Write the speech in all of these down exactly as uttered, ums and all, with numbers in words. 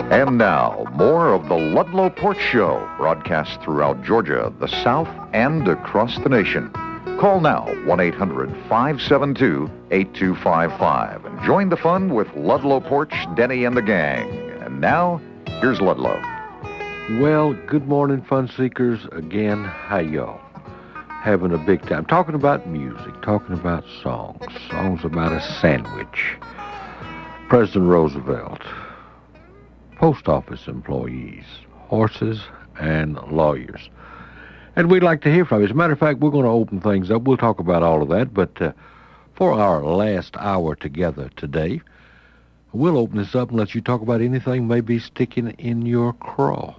And now, more of the Ludlow Porch Show, broadcast throughout Georgia, the South, and across the nation. Call now, one eight hundred five seven two eight two five five, and join the fun with Ludlow Porch, Denny, and the gang. And now, here's Ludlow. Well, good morning, fun seekers. Again, hi, y'all. Having a big time. Talking about music, talking about songs, songs about a sandwich. President Roosevelt, post office employees, horses, and lawyers. And we'd like to hear from you. As a matter of fact, we're going to open things up. We'll talk about all of that. But uh, for our last hour together today, we'll open this up and let you talk about anything maybe sticking in your craw.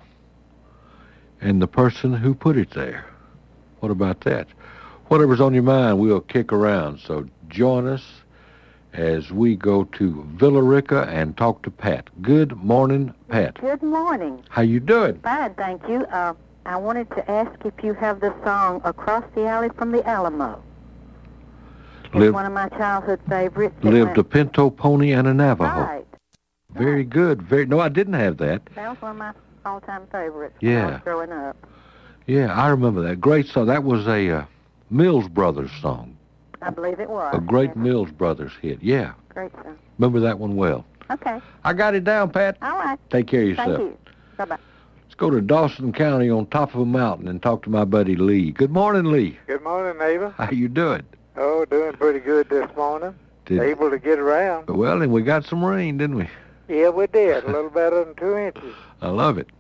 And the person who put it there. What about that? Whatever's on your mind, we'll kick around. So join us as we go to Villa Rica and talk to Pat. Good morning, Pat. Good morning. How you doing? Fine, thank you. Uh, I wanted to ask if you have the song Across the Alley from the Alamo. It's Lived, one of my childhood favorites. Lived a pinto pony and a Navajo. Right. Very right. good. Very. No, I didn't have that. That was one of my all-time favorites Yeah. when I was growing up. Yeah, I remember that. Great song. That was a uh, Mills Brothers song. I believe it was. A great Yeah. Mills Brothers hit. Yeah. Great song. Remember that one well. Okay. I got it down, Pat. All right. Take care of yourself. Thank you. Bye-bye. Let's go to Dawson County on top of a mountain and talk to my buddy Lee. Good morning, Lee. Good morning, neighbor. How you doing? Oh, doing pretty good this morning. Did, Able to get around. well, and we got some rain, didn't we? Yeah, we did. A little better than two inches. I love it.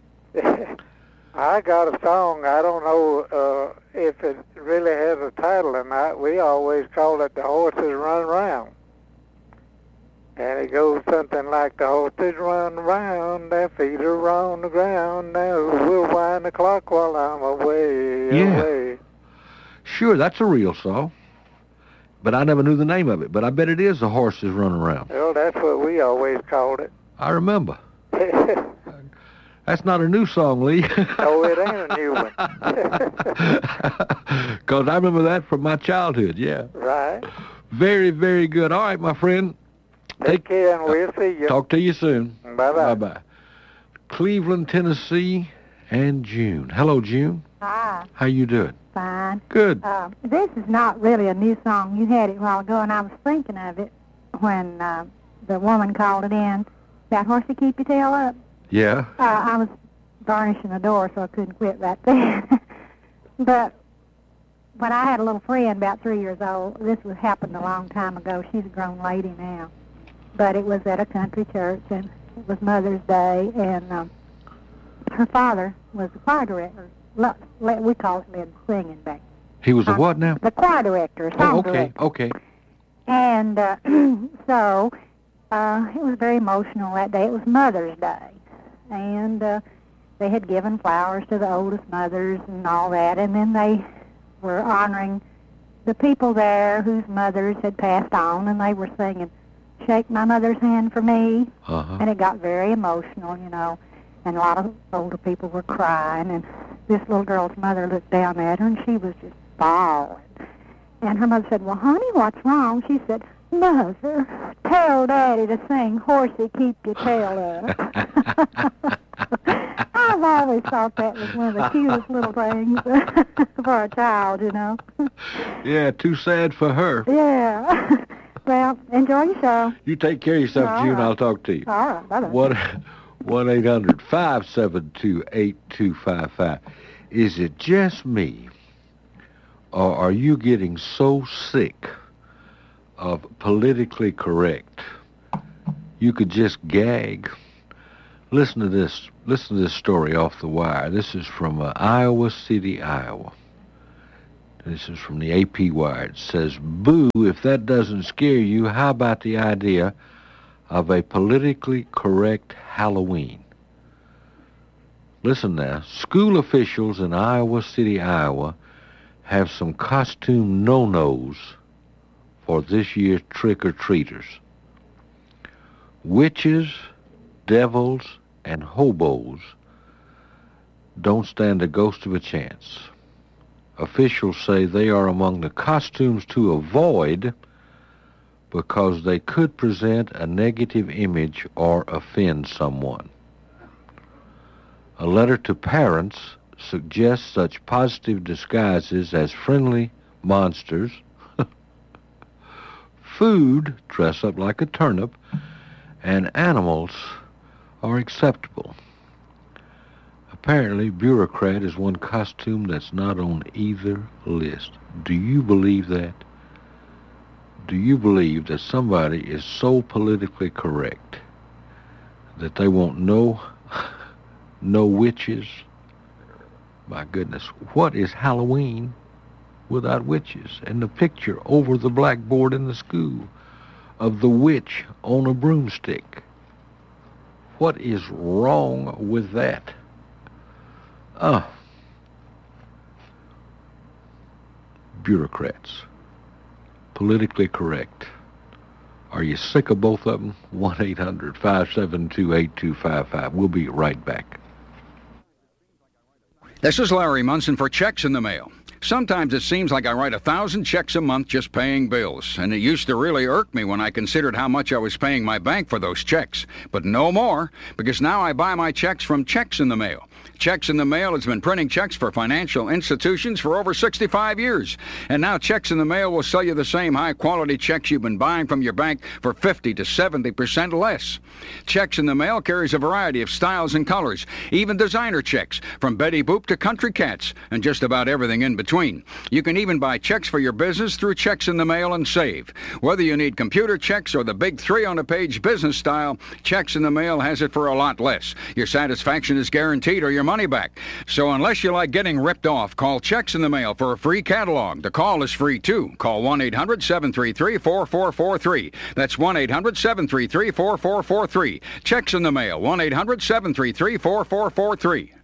I got a song. I don't know uh, if it really has a title or not. We always call it The Horses Run Around. And it goes something like, the horses run around, their feet are on the ground. Now we'll wind the clock while I'm away, Yeah. away. Sure, that's a real song. But I never knew the name of it. But I bet it is The Horses Run Around. Well, that's what we always called it. I remember. That's not a new song, Lee. Oh, it ain't a new one. Because I remember that from my childhood, yeah. Right. Very, very good. All right, my friend. Take care, and we'll see you. Talk to you soon. Bye-bye. Bye-bye. Cleveland, Tennessee, and June. Hello, June. Hi, How you doing? fine. Good. Uh, this is not really a new song. You had it a while ago, and I was thinking of it when uh, the woman called it in. That horsey keep your tail up. Yeah. Uh, I was varnishing the door, so I couldn't quit right then. But when I had a little friend about three years old, this was happened a long time ago. She's a grown lady now. But it was at a country church, and it was Mother's Day, and um, her father was the choir director. Look, we call it led singing back. He was a Uh, what now? The choir director, song Oh, okay, director. okay. And uh, so uh, it was very emotional that day. It was Mother's Day. And uh, they had given flowers to the oldest mothers and all that. And then they were honoring the people there whose mothers had passed on. And they were singing, "Shake My Mother's Hand for Me." Uh-huh. And it got very emotional, you know. And a lot of older people were crying. And this little girl's mother looked down at her, and she was just bawling. And her mother said, "Well, honey, what's wrong?" She said, "Mother, tell Daddy to sing 'Horsey, Keep Your Tail Up.'" I've always thought that was one of the cutest little things for a child, you know. Yeah, too sad for her. Yeah. Well, enjoy your show. You take care of yourself, All June. right. I'll talk to you. All right. Bye-bye. One, one eight hundred five seven two eight two five five. Is it just me, or are you getting so sick of politically correct you could just gag? Listen to this. Listen to this story off the wire. This is from uh, Iowa City, Iowa. This is from the A P Wire. It says, "Boo, if that doesn't scare you, how about the idea of a politically correct Halloween?" Listen now. School officials in Iowa City, Iowa have some costume no-nos for this year's trick-or-treaters. Witches, devils, and hobos don't stand a ghost of a chance. Officials say they are among the costumes to avoid because they could present a negative image or offend someone. A letter to parents suggests such positive disguises as friendly monsters, food, dress up like a turnip, and animals are acceptable. Apparently, bureaucrat is one costume that's not on either list. Do you believe that? Do you believe that somebody is so politically correct that they won't know no witches? My goodness, what is Halloween without witches? And the picture over the blackboard in the school of the witch on a broomstick. What is wrong with that? Ah, bureaucrats, politically correct. Are you sick of both of them? one eight hundred five seven two eight two five five. We'll be right back. This is Larry Munson for Checks in the Mail. Sometimes it seems like I write a thousand checks a month just paying bills, and it used to really irk me when I considered how much I was paying my bank for those checks. But no more, because now I buy my checks from Checks in the Mail. Checks in the Mail has been printing checks for financial institutions for over sixty-five years. And now Checks in the Mail will sell you the same high-quality checks you've been buying from your bank for fifty to seventy percent less. Checks in the Mail carries a variety of styles and colors, even designer checks, from Betty Boop to Country Cats, and just about everything in between. You can even buy checks for your business through Checks in the Mail and save. Whether you need computer checks or the big three-on-a-page business style, Checks in the Mail has it for a lot less. Your satisfaction is guaranteed or your money back. So unless you like getting ripped off, call Checks in the Mail for a free catalog. The call is free, too. Call one eight hundred seven three three four four four three. That's one eight hundred seven three three four four four three. Checks in the Mail, one eight hundred seven three three four four four three.